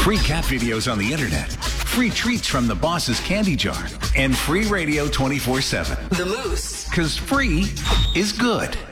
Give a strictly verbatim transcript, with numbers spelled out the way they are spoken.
free cat videos on the internet, free treats from the boss's candy jar, and free radio twenty-four seven. The Moose. Because free is good.